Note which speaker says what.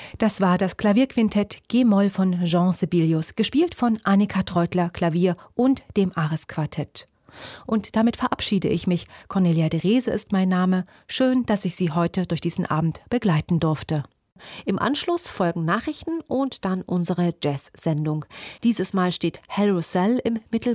Speaker 1: Das war das Klavierquintett G-Moll von Jean Sibelius, gespielt von Annika Treutler Klavier und dem Ares-Quartett. Und damit verabschiede ich mich. Cornelia de Rehse ist mein Name. Schön, dass ich Sie heute durch diesen Abend begleiten durfte. Im Anschluss folgen Nachrichten und dann unsere Jazz-Sendung. Dieses Mal steht Hal Roussel im Mittelpunkt.